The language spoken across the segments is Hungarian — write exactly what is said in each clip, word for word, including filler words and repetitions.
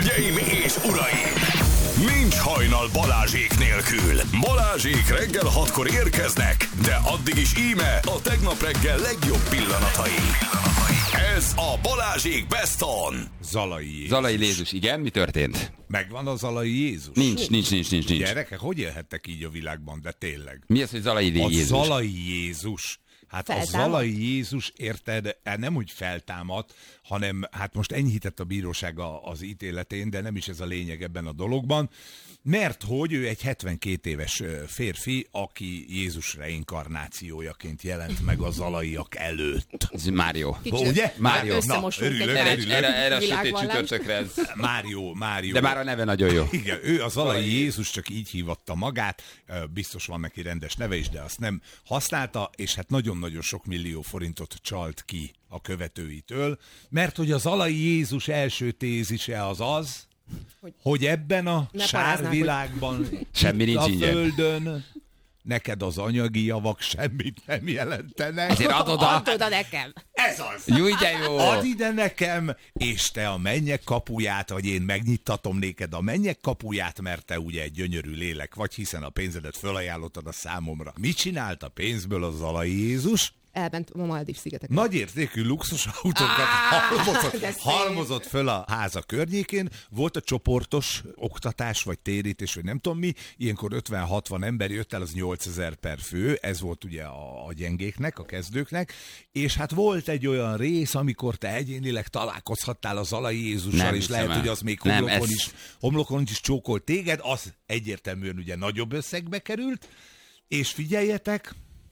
Hölgyeim és uraim! Nincs hajnal Balázsék nélkül. Balázsék reggel hatkor érkeznek, de addig is íme a tegnap reggel legjobb pillanatai. Ez a Balázsék Best On. Zalai Jézus. Zalai Jézus, igen, mi történt? Megvan a Zalai Jézus? Nincs, nincs, nincs, nincs, nincs. Gyerekek, hogy élhettek így a világban, de tényleg? Mi az, hogy Zalai Jézus? A Zalai Jézus. Hát feltámad? A Zalai Jézus, érted, nem úgy feltámadt, hanem hát most enyhített a bíróság az ítéletén, de nem is ez a lényeg ebben a dologban, mert hogy ő egy hetvenkét éves férfi, aki Jézus reinkarnációjaként jelent meg a zalaiak előtt. Ez Mário. Ugye? Mário. Na, örülök, erre, örülök. erre, erre a sötét csütörtökre ez. Mário, Mário. De már a neve nagyon jó. Igen, ő a Zalai Jézus, csak így hívatta magát, biztos van neki rendes neve is, de azt nem használta, és hát nagyon-nagyon sok millió forintot csalt ki a követőitől, mert hogy a Zalai Jézus első tézise az az, hogy, hogy ebben a sárvilágban, hogy... semmi nincs a ingyen. Földön neked az anyagi javak semmit nem jelentenek. Ezért add oda. Add oda nekem. Ez az. Jó, de jó. Add ide nekem, és te a mennyek kapuját, vagy én megnyittatom néked a mennyek kapuját, mert te ugye egy gyönyörű lélek vagy, hiszen a pénzedet fölajánlottad a számomra. Mit csinált a pénzből a Zalai Jézus? Elment a Maldív-szigeteken. Nagyértékű luxus autókat halmozott, halmozott föl a háza környékén. Volt a csoportos oktatás, vagy térítés, vagy nem tudom mi. Ilyenkor ötven-hatvan ember jött el, az nyolcezer per fő. Ez volt ugye a, a gyengéknek, a kezdőknek. És hát volt egy olyan rész, amikor te egyénileg találkozhattál a Zalai Jézussal, nem és lehet, el. hogy az még nem, homlokon, ez... is, homlokon is csókolt téged. Az egyértelműen ugye nagyobb összegbe került. És figyeljetek,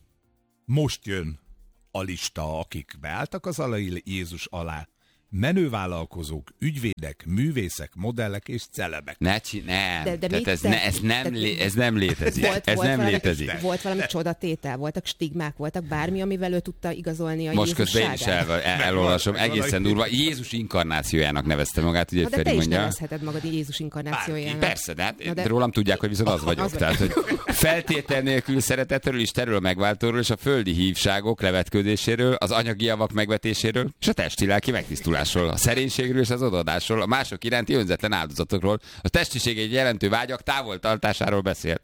most jön a lista, akik beálltak az Zalai Jézus alá. Menővállalkozók, ügyvédek, művészek, modellek és celebek. Ne csinálj, De, de tehát ez, te, ne, ez, nem de, lé, ez nem létezik. Volt, ez volt nem valami, létezik. Volt valami csodatétel, voltak stigmák, voltak bármi, amivel ő tudta igazolni a Most közben én is Jézusságát. el, el, elolvasom, egészen durva. Jézus inkarnációjának nevezte magát, ugye Na, de Feri te is mondja. nevezheted magad Jézus inkarnációjának. Persze, de, hát Na, de... rólam tudják, hogy viszont az vagyok. Az Tehát, hogy feltétel nélkül szeretetről, Istenről, megváltóról és a földi hívságok levetkőzéséről, az anyagi javak megvetéséről és a testi-lelki megtisztulásról, a szerénységről és az odaadásról, a mások iránti önzetlen áldozatokról, a testiség egy jelentő vágyak távoltartásáról beszélt.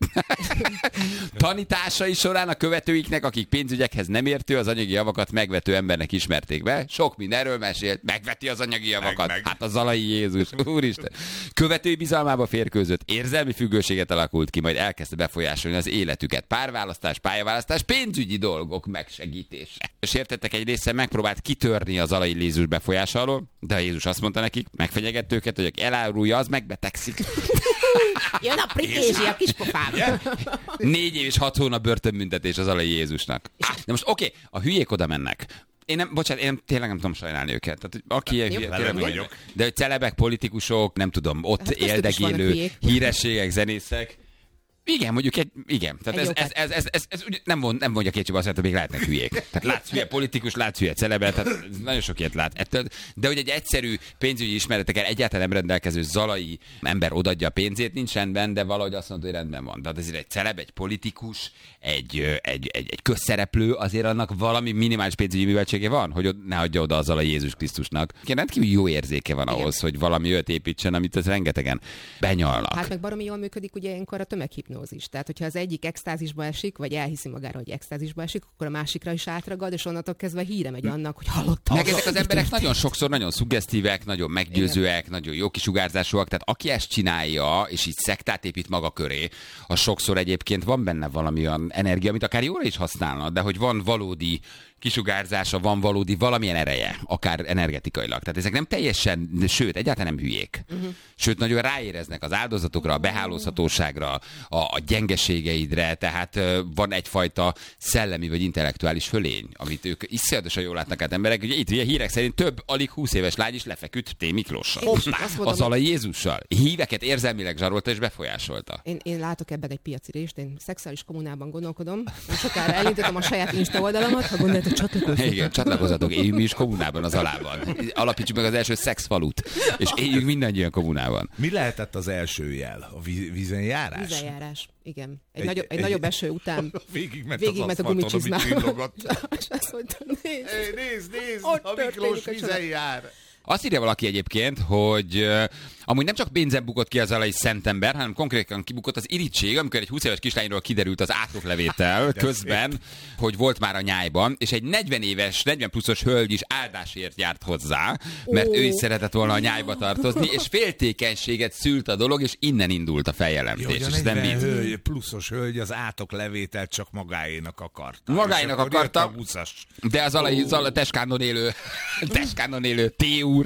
Tanításai során a követőiknek, akik pénzügyekhez nem értő, az anyagi javakat megvető embernek ismerték be. Sok mindenről mesélt, megveti az anyagi javakat. Meg, meg. Hát a Zalai Jézus, úristen. Követői bizalmába férkőzött, érzelmi függőséget alakult ki, majd elkezdte befolyásolni az életüket. Párválasztás, pályaválasztás, pénzügyi dolgok megsegítése. És értettek egy része megpróbált kitörni az Zalai Jézus befolyása alól, de a Jézus azt mondta nekik, megfenyegett őket, hogy aki elárulja, az megbetegszik. Jön a prikézsi a kispofám. Yeah. Négy év és hat hónap börtönbüntetés az Zalai Jézusnak. Ah, de most oké, okay, a hülyék oda mennek. Én nem, bocsánat, én tényleg nem tudom sajnálni őket. Tehát, aki ilyen hülye, tényleg vagyok. De hogy celebek, politikusok, nem tudom, ott hát éldegélő hírességek, zenészek. Igen, mondjuk egy, igen. Tehát ez, ez, ez, ez, ez, ez, ez nem, mond, nem mondja kétségbe azt, hogy még lehetnek hülyék. Tehát látsz hülye politikus, látsz hülye celebet, tehát nagyon sok ilyet lát. De hogy egy egyszerű pénzügyi ismeretekkel egyáltalán nem rendelkező zalai ember odaadja a pénzét, nincs rendben, de valahogy azt mondta, hogy rendben van. Tehát ezért egy celeb, egy politikus, egy, egy, egy, egy közszereplő, azért annak valami minimális pénzügyi műveltsége van, hogy ne adja oda az Zalai Jézus Krisztusnak. Rendkívül jó érzéke van ahhoz, igen, hogy valami olyat építsen, amit az rengetegen benyalnak. Hát meg baromi jól működik ugye ilyenkor a tömeghipnózis. Tehát, hogyha az egyik extázisba esik, vagy elhiszi magára, hogy extázisba esik, akkor a másikra is átragad, és onnantól kezdve híre megy annak, hogy hallottam. Meg ezek az emberek nagyon sokszor nagyon szuggesztívek, nagyon meggyőzőek, igen, nagyon jó kisugárzásúak, tehát aki ezt csinálja, és így szektát épít maga köré, az sokszor egyébként van benne valami olyan energia, amit akár jóra is használna, de hogy van valódi kisugárzása, van valódi valamilyen ereje, akár energetikailag. Tehát ezek nem teljesen, sőt, egyáltalán nem hülyék. Uh-huh. Sőt, nagyon ráéreznek az áldozatokra, a behálózhatóságra, a, a gyengeségeidre, tehát uh, van egyfajta szellemi vagy intellektuális fölény, amit ők iszonyatosan jól látnak át emberek. Ugye itt ugye hírek szerint több alig húsz éves lány is lefeküdt T. Miklóssal. A Zalai Jézussal. Híveket érzelmileg zsarolta és befolyásolta. Én, én látok ebben egy piaci részt, én szexuális kommunában gondolkodom. Én sokára elindítom a saját Insta oldalamat, ha gondoljátok, csatlakozzatok. Igen, csatlakozzatok, éljünk mi is kommunában az alában. Alapítsuk meg az első szexfalut, és éljünk mindannyian kommunában. Mi lehetett az első jel? A vízenjárás? Vízenjárás, igen. Egy, egy, nagyobb, egy, egy nagyobb eső után végigment végig az a gumicsizmában. aszfalton, és azt mondta, nézd, nézd, nézd, ott a Miklós vízen jár. Azt írja valaki egyébként, hogy uh, amúgy nem csak pénzen bukott ki az alai szentember, hanem konkrétan kibukott az irítség, amikor egy húsz éves kislányról kiderült az átlaglevétel közben, hogy volt már a nyájban, és egy negyven éves, negyven pluszos hölgy is áldásért járt hozzá, mert oh. ő is szeretett volna a nyájba tartozni, és féltékenységet szült a dolog, és innen indult a feljelentés. Jó, a negyven hölgy, pluszos hölgy az átoklevételt csak magáénak akarta. Magáénak akarta, de az alai Teskánon élő, Teskánon élő T úr,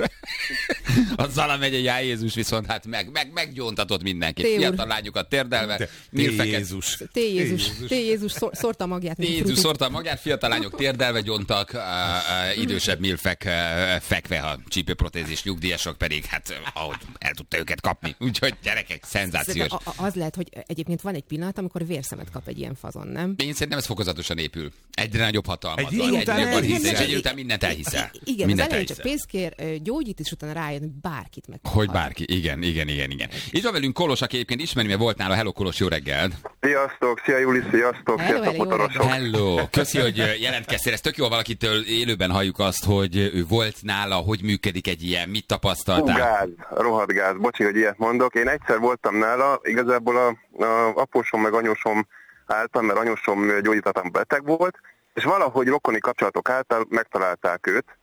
a Zala megyei Á Jézus viszont hát meg, meg, meggyóntatott mindenkit. Fiatal lányokat térdelve. T Jézus. T Jézus. T Jézus szórta magját. T Jézus szórta magját, fiatal lányok térdelve gyóntak, uh, uh, idősebb milfek uh, fekve, a csípőprotézis nyugdíjasok pedig hát ahogy el tudta őket kapni. Úgyhogy gyerekek, szenzációs. A, az lehet, hogy egyébként van egy pillanat, amikor vérszemet kap egy ilyen fazon, nem? Én szerintem ez fokozatosan épül. Egyre nagyobb hatalmat egy van. Egyre nagyobb hisz, és egy után mindent elhiszel. Igen, mindent az elején csak pénzt kér, gyógyít, és utána rájön, hogy bárkit meg. Hogy bárki, igen, igen, igen, igen. Itt van velünk Kolos, aki egyébként ismeri, mert volt nála. Hello, Kolos, jó reggel. Sziasztok, szia Juli, sziasztok, hello, sziasztok, motorosok. Hello, köszi, hogy jelentkeztél. Ez tök jó, valakitől élőben halljuk azt, hogy ő volt nála, hogy működik egy ilyen, mit tapasztaltál? Hú, gáz, rohadt gáz, bocsi, hogy ilyet mondok. Én egyszer voltam nála, igazából a, a apósom meg anyósom által, mert anyósom gyógyítatlan beteg volt, és valahogy rokoni kapcsolatok által megtalálták őt,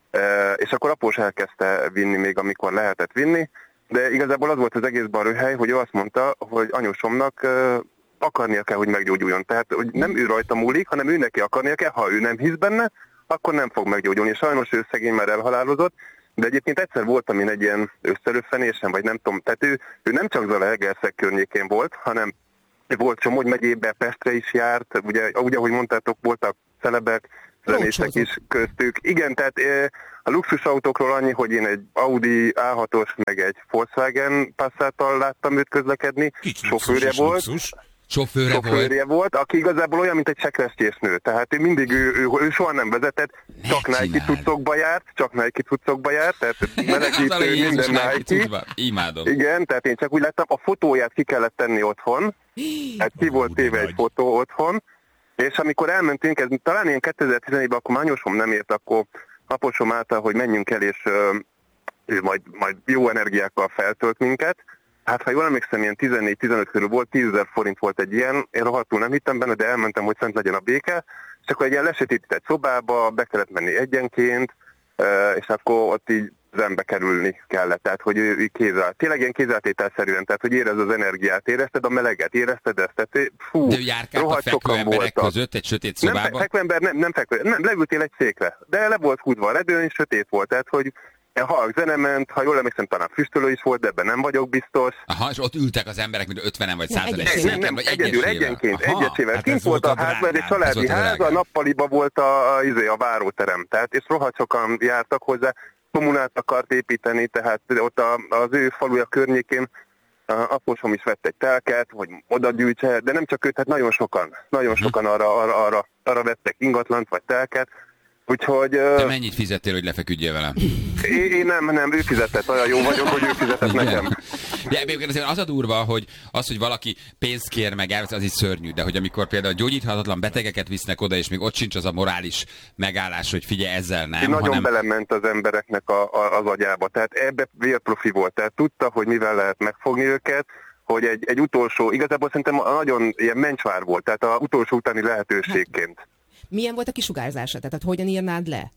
és akkor após elkezdte vinni még, amikor lehetett vinni, de igazából az volt az egészben a röhely, hogy ő azt mondta, hogy anyósomnak akarnia kell, hogy meggyógyuljon. Tehát hogy nem ő rajta múlik, hanem ő neki akarnia kell, ha ő nem hisz benne, akkor nem fog meggyógyulni. Sajnos ő szegény már elhalálozott, de egyébként egyszer voltam én egy ilyen összeröffenésen, vagy nem tudom, tehát ő, ő nem csak Zalaegerszeg környékén volt, hanem volt Somogy megyében, Pestre is járt, ugye, úgy ahogy mondtátok, voltak celebek, zenészek is köztük. Igen, tehát a luxusautókról annyi, hogy én egy Audi á hatos, meg egy Volkswagen Passattal láttam őt közlekedni. Sofőrje volt. Sofőre, Sofőrje volt. volt, aki igazából olyan, mint egy sekrestésnő. Tehát mindig ő, ő, ő soha nem vezetett, ne csak Nike cuccokba járt, csak Nike cuccokba járt, tehát melegítő, minden Nike. Imádom. Igen, tehát én csak úgy láttam, a fotóját ki kellett tenni otthon, hát ki volt téve egy fotó otthon, és amikor elmentünk, ez talán ilyen kétezer-tizenegyben, akkor anyósom nem ért, akkor aposom által, hogy menjünk el, és uh, ő majd, majd jó energiákkal feltölt minket. Hát ha jól emlékszem, ilyen tizennégy-tizenöt körül volt, tízezer forint volt egy ilyen, én rohadtul nem hittem benne, de elmentem, hogy szent legyen a béke, és akkor egy ilyen lesötétített szobába, be kellett menni egyenként, uh, és akkor ott így zenbe kerülni kellett, tehát hogy ő, ő kézzel, tényleg ilyen kézzeltételszerűen, tehát hogy érezd az energiát, érezted a meleget, érezted ezt, tehát fú, de ő járkált a fekvő emberek voltak. Között egy sötét szobában? Nem, fekvő ember, nem, nem fekvő, nem, leültél egy székre, de le volt húzva a redőn, és sötét volt, tehát hogy halk zene ment, ha jól emlékszem, talán füstölő is volt, de ebben nem vagyok biztos. Aha, és ott ültek az emberek, mint ötvenen vagy százan egy széken, nem, vagy egyedül, egyenként, egyesével. Hát kint volt a ház, mert egy családi ház, a nappaliba volt a, a, a, a váróterem, tehát és rohadt sokan jártak hozzá, kommunát akart építeni, tehát ott a, az ő faluja környékén a apósom is vett egy telket, hogy oda gyűjtse, de nem csak őt, hát nagyon sokan, nagyon sokan arra, arra, arra, arra vettek ingatlant vagy telket. Úgyhogy... Te uh, mennyit fizettél, hogy lefeküdjél velem? Én, én nem, nem, ő fizetett, olyan jó vagyok, hogy ő fizetett nekem. De egyébként azért az a durva, hogy az, hogy valaki pénzt kér meg, az is szörnyű, de hogy amikor például gyógyíthatatlan betegeket visznek oda, és még ott sincs az a morális megállás, hogy figyelj, ezzel nem. Én nagyon hanem... belement az embereknek a, a, az agyába, tehát ebbe vérprofi volt, tehát tudta, hogy mivel lehet megfogni őket, hogy egy, egy utolsó, igazából szerintem nagyon ilyen mencsvár volt, tehát az utolsó utáni lehetőségként. Milyen volt a kisugárzása? Tehát hogyan írnád le?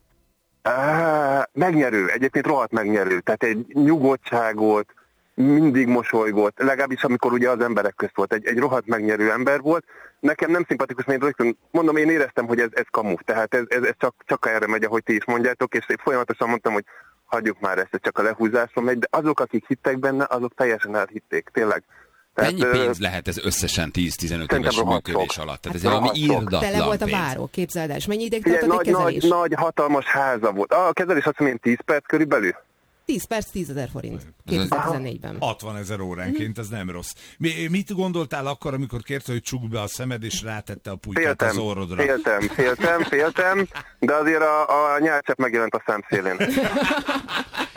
Á, megnyerő, egyébként rohadt megnyerő. Tehát egy nyugodtságot, mindig mosolygott, legalábbis amikor ugye az emberek közt volt. Egy, egy rohadt megnyerő ember volt. Nekem nem szimpatikus, mert én rögtön, mondom, én éreztem, hogy ez, ez kamu. Tehát ez, ez, ez csak, csak erre megy, ahogy ti is mondjátok, és én folyamatosan mondtam, hogy hagyjuk már ezt, ez csak a lehúzáson megy, de azok, akik hittek benne, azok teljesen elhitték, tényleg. Tehát, mennyi pénz uh, lehet ez összesen tíz-tizenöt éves működés alatt? Tehát ez valami írdatlan Tele volt a váró, képzeld el, és mennyi ideig tartott egy kezelés? Nagy, nagy, hatalmas háza volt. Ah, a kezelés azt mondom, tíz perc körülbelül. tíz perc, tízezer forint. kétezer-tizennégyben. hatvanezer óránként, ez nem rossz. Mi, mit gondoltál akkor, amikor kérte, hogy csukd be a szemed, és rátette a pulykát az orrodra? Féltem, féltem, féltem, de azért a, a nyálcsepp megjelent a szemszélén.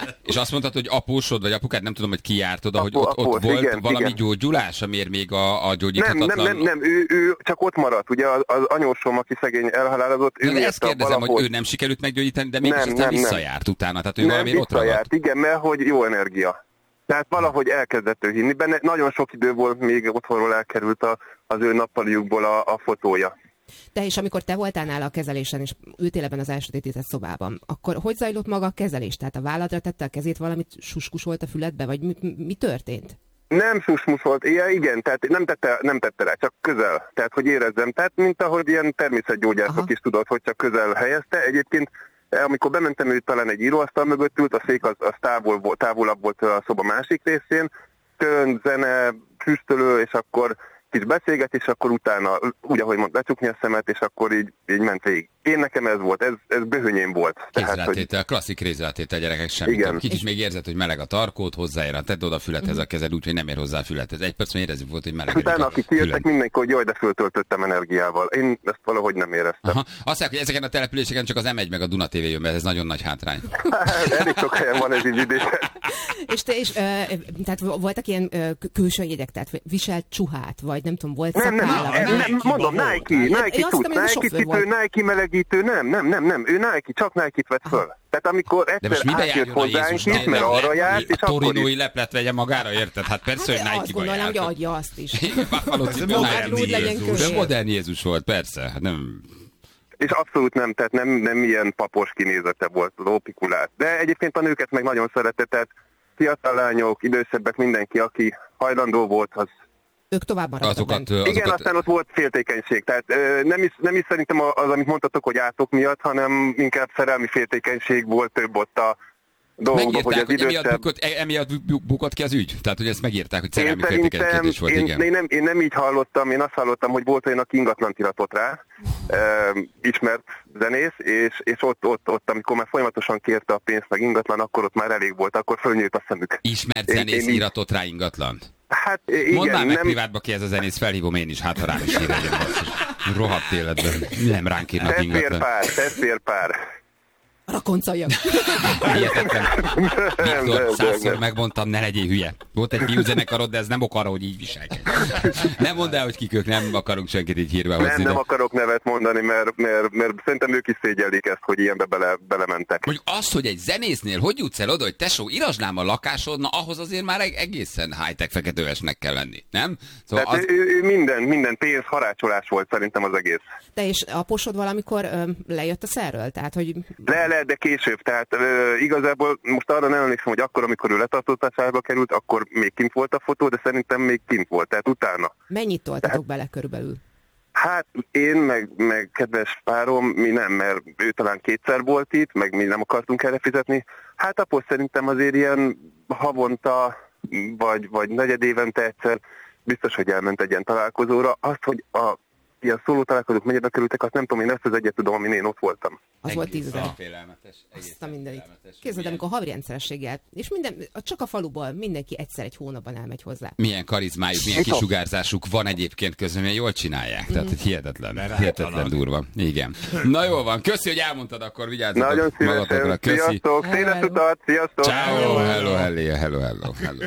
És azt mondtad, hogy apósod vagy apukád, nem tudom, hogy ki járt oda, hogy Apu, ott, ott após, volt igen, valami igen. gyógyulás, amiért még a, a gyógyíthatatlan... Nem, nem, nem, nem ő, ő csak ott maradt, ugye az, az anyósom, aki szegény elhalálozott, ő Na, de ezt kérdezem, valahogy... hogy ő nem sikerült meggyógyítani, de mégis Nem, aztán nem, nem. visszajárt utána, tehát ő Nem, valamiért ott ragadt. visszajárt, igen, mert hogy jó energia. Tehát valahogy elkezdett ő hinni benne, nagyon sok idő volt, még otthonról elkerült a, az ő nappaliukból a, a fotója. Te és amikor te voltál nála a kezelésen, és ültél ebben az elsötétített szobában, akkor hogy zajlott maga a kezelés? Tehát a válladra tette a kezét, valamit suskusolt a füledbe, vagy mi, mi történt? Nem susmus volt, ilyen, igen, tehát nem tette, nem tette rá, csak közel. Tehát, hogy érezzem. Tehát, mint ahogy ilyen természetgyógyászok Aha. is tudod, hogy csak közel helyezte. Egyébként, amikor bementem, ő talán egy íróasztal mögött ült, a szék az, az távol, volt- távolabb volt a szoba másik részén, tön, zene, füstölő, és akkor kis beszélgetés, akkor utána, úgy ahogy mond, lecsukni a szemet, és akkor így, így ment végig. Én nekem ez volt, ez, ez böhönyém volt. Kézrátétel, hogy... klasszik kézrátétel, gyerekek, semmit. Igen. Kicsit még érzed, hogy meleg a tarkód, hozzáér, tedd oda a fülethez a kezed, úgyhogy nem ér hozzá a fülethez. Egy perc, mert érezzük volt, hogy meleg. Utána, akik kijöttek, mindenki, hogy jaj, de föltöltöttem energiával. Én ezt valahogy nem éreztem. Aha. Azt mondják, hogy ezeken a településeken csak az em egy meg a Duna té vé jön, mert ez nagyon nagy hátrány. Hát, elég sok helyen van ez így idézet. És te is, ö, tehát voltak ilyen ö, külső jegyek, tehát viselt csuhát, vagy nem tudom, volt Nem, nem, szakálla? nem, nem, nem, mondom, Nike, Nike Én azt tud, hittem, hogy Nike sofőr cipő, volt. Nike melegítő, nem, nem, nem, nem, ő Nike, csak Nike-t vett föl. Tehát amikor De most egyszer mibe átjött járjon a hozzánk Jézusnak? itt, mert arra járt, és A akkor torinói is. leplet vegye magára, érted? Hát persze, Hát hogy azt Nike-ba gondolnám, hogy járt. adja azt is. Buffalo cipő, modern Nike. legyen Jézus. kövér. De modern Jézus volt, persze. Hát nem... És abszolút nem, tehát nem, nem ilyen papos kinézete volt, lópikulát. De egyébként a nőket meg nagyon szerette, tehát fiatal lányok, idősebbek, mindenki, aki hajlandó volt, az... Ők tovább maradtak Azokat, bent. azokat... Igen, aztán ott volt féltékenység, tehát ö, nem, is, nem is szerintem az, amit mondtatok, hogy átok miatt, hanem inkább szerelmi féltékenység volt több ott a dolgokban, hogy Megírták, az hogy emiatt idősebb... bukott, e- emiatt bu- bukott ki az ügy? Tehát, hogy ezt megírták, hogy Én szerelmi szerintem, féltékenykedés volt, én, igen. én, nem, én nem így hallottam, én azt hallottam, hogy volt olyan, aki ingatlant iratott rá, uh, ismert zenész, és, és ott, ott, ott, amikor már folyamatosan kérte a pénzt meg ingatlan, akkor ott már elég volt, akkor fölnyílt a szemük. Ismert Én- zenész én így- iratott rá ingatlant. Hát igen, Mondd már meg nem... privátba ki ez a zenész, felhívom én is, hát ha rám is ír egy basszus. Rohadt életben. Nem ránk írnak Teszér ingatlan. pár, teszér pár. Rakoncaljak. Hihetetlen. Nem, Viktor, nem, százszor nem. megmondtam, ne legyél hülye. Volt egy fiúzenekarod, de ez nem ok arra, hogy így viselkedj. Nem mondd el, hogy kik ők, nem akarunk senkit így hírbe Nem, hozni. nem de- akarok nevet mondani, mert, mert, mert szerintem ők is szégyellik ezt, hogy ilyenbe bele, belementek. Mondjuk azt, hogy egy zenésznél hogy jutsz el oda, hogy tesó, írasnám a lakásod, na ahhoz azért már eg- egészen high-tech feketőesnek kell lenni, nem? Szóval Tehát az... ő, ő minden, minden pénz harácsolás volt szerintem az egész. Te és aposod valamikor ö, lejött a szerről? Tehát, hogy Le, le, de később. Tehát ö, igazából most arra nem emlékszem, hogy akkor, amikor ő letartóztatásba került, akkor még kint volt a fotó, de szerintem még kint volt, tehát utána. mennyit toltatok bele körülbelül? Hát én, meg, meg kedves párom, mi nem, mert ő talán kétszer volt itt, meg mi nem akartunk erre fizetni. Hát após szerintem azért ilyen havonta, vagy, vagy negyed évente egyszer biztos, hogy elment egy ilyen találkozóra. Azt, hogy a ilyen szóló találkozók mennyibe kerültek, azt nem tudom, én ezt az egyet tudom, amin én ott voltam. Az volt Egészen tízezer. félelmetes, Azt a egészen mindenit. félelmetes. Képzeld, Milyen- amikor havi rendszerességgel, és minden, csak a faluból mindenki egyszer egy hónapban elmegy hozzá. Milyen karizmájuk, milyen kisugárzásuk van egyébként közben, milyen jól csinálják. Tehát, hogy hihetetlen, hihetetlen durva. Igen. Na jól van, köszi, hogy elmondtad, akkor vigyázzatok Nagyon magatokra. szívesen. Köszi. Sziasztok, széles Hello. utat, sziasztok! Ciao, hello, hello, hello, hello, hello.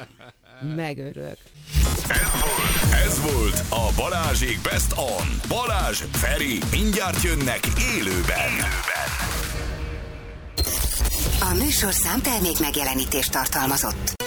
Megörülök. Ez volt a Balázsék Best On. Balázs, Feri, mindjárt jönnek élőben. A műsorszám termék megjelenítést tartalmazott.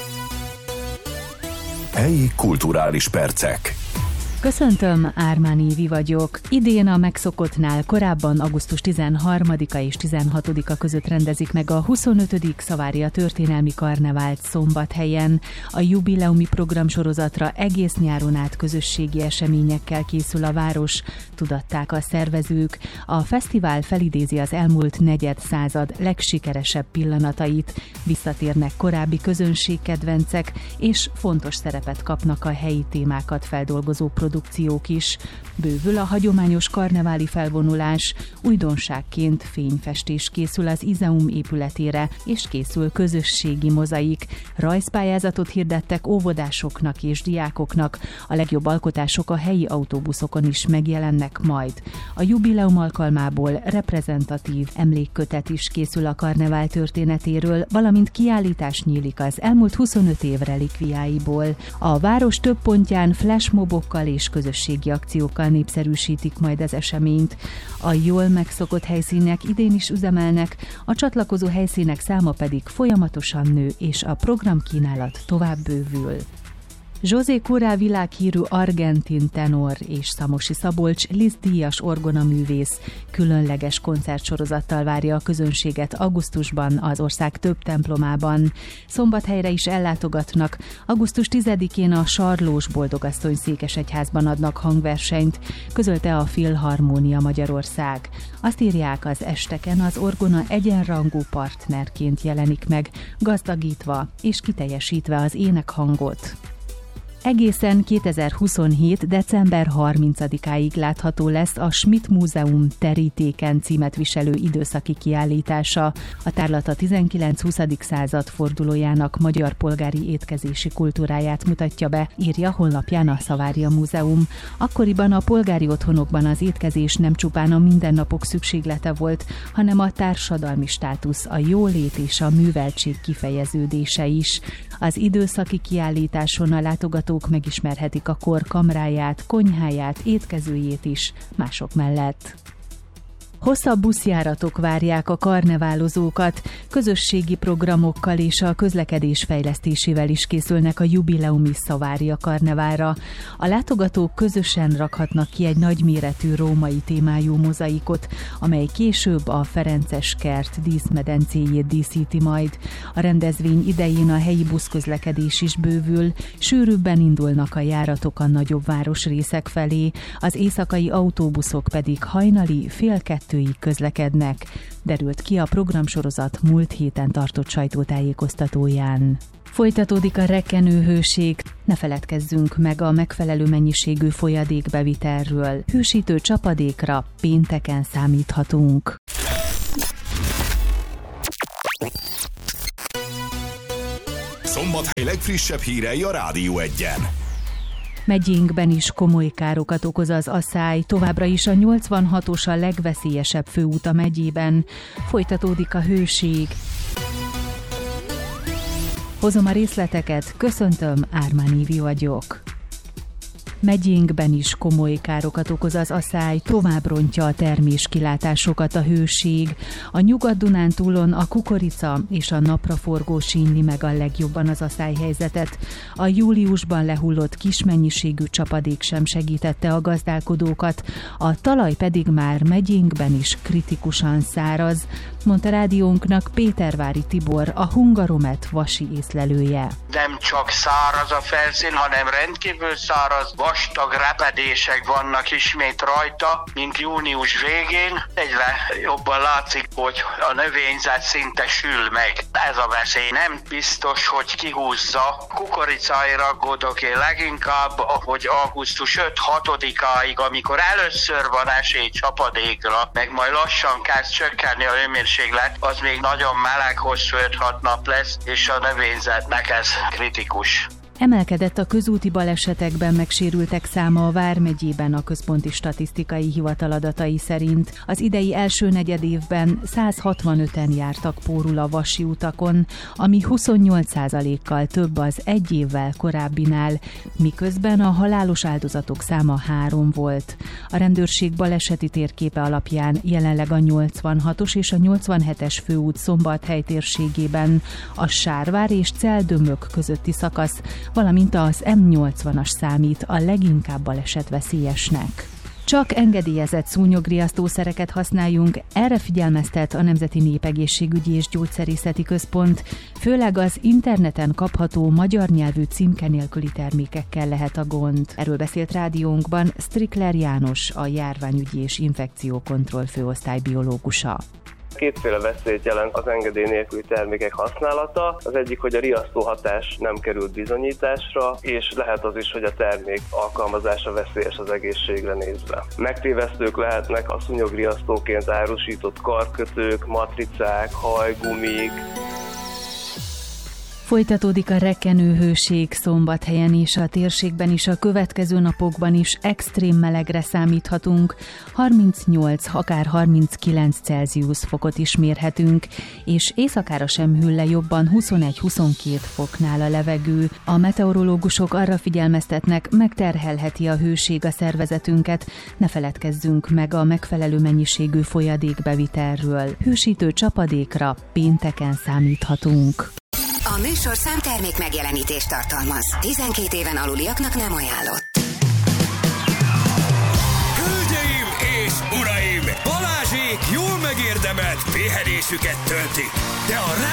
Helyi kulturális percek. Köszöntöm, Ármán Évi vagyok. Idén a megszokottnál korábban augusztus tizenharmadika és tizenhatodika között rendezik meg a huszonötödik Szavária történelmi karnevált Szombathelyen. A jubileumi programsorozatra egész nyáron át közösségi eseményekkel készül a város, tudatták a szervezők. A fesztivál felidézi az elmúlt negyed század legsikeresebb pillanatait, visszatérnek korábbi közönségkedvencek, és fontos szerepet kapnak a helyi témákat feldolgozó produkciók. produkciók is. Bővül a hagyományos karneváli felvonulás, újdonságként fényfestés készül az Izeum épületére, és készül közösségi mozaik. Rajzpályázatot hirdettek óvodásoknak és diákoknak, a legjobb alkotások a helyi autóbuszokon is megjelennek majd. A jubileum alkalmából reprezentatív emlékkötet is készül a karnevál történetéről, valamint kiállítás nyílik az elmúlt huszonöt év relikviáiból. A város több pontján flashmobokkal és közösségi akciókkal népszerűsítik majd az eseményt. A jól megszokott helyszínek idén is üzemelnek, a csatlakozó helyszínek száma pedig folyamatosan nő, és a programkínálat tovább bővül. José Corá világhírű argentin tenor és Szamosi Szabolcs Liszt-díjas orgonaművész különleges koncertsorozattal várja a közönséget augusztusban az ország több templomában. Szombathelyre is ellátogatnak, augusztus tizedikén a Sarlós Boldogasszony székesegyházban adnak hangversenyt, közölte a Filharmónia Magyarország. Azt írják, az esteken az orgona egyenrangú partnerként jelenik meg, gazdagítva és kiteljesítve az énekhangot. Egészen kétezer-huszonhét. december harmincadikáig látható lesz a Schmidt Múzeum Terítéken címet viselő időszaki kiállítása. A tárlat a tizenkilenc-huszadik század fordulójának magyar polgári étkezési kultúráját mutatja be, írja honlapján a Szavária Múzeum. Akkoriban a polgári otthonokban az étkezés nem csupán a mindennapok szükséglete volt, hanem a társadalmi státusz, a jólét és a műveltség kifejeződése is. Az időszaki kiállításon a látogatók megismerhetik a kor kamráját, konyháját, étkezőjét is mások mellett. Hosszabb buszjáratok várják a karneválozókat, közösségi programokkal és a közlekedés fejlesztésével is készülnek a jubileumi Szavária karneválra. A látogatók közösen rakhatnak ki egy nagyméretű római témájú mozaikot, amely később a Ferences kert díszmedencéjét díszíti majd. A rendezvény idején a helyi buszközlekedés is bővül, sűrűbben indulnak a járatok a nagyobb városrészek felé, az éjszakai autóbuszok pedig hajnali fél kettő közlekednek, derült ki a programsorozat múlt héten tartott sajtótájékoztatóján. Folytatódik a rekkenőhőség, ne feledkezzünk meg a megfelelő mennyiségű folyadékbevitelről. Hősítő csapadékra pénteken számíthatunk. Szombathely legfrissebb hírei a Rádió Egyen. Megyénkben is komoly károkat okoz az aszály, továbbra is a nyolcvanhatos a legveszélyesebb főút a megyében. Folytatódik a hőség. Hozom a részleteket, köszöntöm, Ármán Évi vagyok. Megyénkben is komoly károkat okoz az aszály, tovább rontja a terméskilátásokat a hőség. A Nyugat-Dunántúlon a kukorica és a napraforgó sínli meg a legjobban az aszályhelyzetet. A júliusban lehullott kis mennyiségű csapadék sem segítette a gazdálkodókat, a talaj pedig már megyénkben is kritikusan száraz, mondta rádiónknak Pétervári Tibor, a Hungaromet vasi észlelője. Nem csak száraz a felszín, hanem rendkívül száraz, vastag repedések vannak ismét rajta, mint június végén. Egyre jobban látszik, hogy a növényzet szinte sül meg. Ez a veszély nem biztos, hogy kihúzza. Kukoricáira aggódok én leginkább, hogy augusztus ötödik-hatodikáig, amikor először van esély csapadékra, meg majd lassan kezd csökkenni a hőmérséklet, az még nagyon meleg, hosszú öt-hat nap lesz, és a növényzetnek ez kritikus. Emelkedett a közúti balesetekben megsérültek száma a Vármegyében a Központi Statisztikai Hivatal adatai szerint. Az idei első negyedévben száz hatvanöten jártak pórul a vasi utakon, ami huszonnyolc százalékkal több az egy évvel korábbinál, miközben a halálos áldozatok száma három volt. A rendőrség baleseti térképe alapján jelenleg a nyolcvanhatos és a nyolcvanhetes főút Szombathely térségében, a Sárvár és Celdömök közötti szakasz, valamint az em nyolcvanas számít a leginkább balesetveszélyesnek. Csak engedélyezett szúnyogriasztószereket használjunk, erre figyelmeztet a Nemzeti Népegészségügyi és Gyógyszerészeti Központ, főleg az interneten kapható magyar nyelvű címke nélküli termékekkel lehet a gond. Erről beszélt rádiónkban Strickler János, a járványügyi és infekciókontroll főosztály biológusa. Kétféle veszélyt jelent az engedély nélküli termékek használata. Az egyik, hogy a riasztó hatás nem került bizonyításra, és lehet az is, hogy a termék alkalmazása veszélyes az egészségre nézve. Megtévesztők lehetnek a szúnyogriasztóként árusított karkötők, matricák, hajgumik. Folytatódik a rekkenő hőség Szombathelyen és a térségben is, a következő napokban is extrém melegre számíthatunk, harmincnyolc, akár harminckilenc Celsius fokot is mérhetünk, és éjszakára sem hűl le jobban, huszonegy-huszonkét foknál a levegő. A meteorológusok arra figyelmeztetnek, megterhelheti a hőség a szervezetünket, ne feledkezzünk meg a megfelelő mennyiségű folyadékbevitelről. Hősítő csapadékra pénteken számíthatunk. A műsorszám termék megjelenítést tartalmaz. tizenkét éven aluliaknak nem ajánlott. Hölgyeim és uraim! Balázsék jól megérdemelt pihenésüket töltik, de a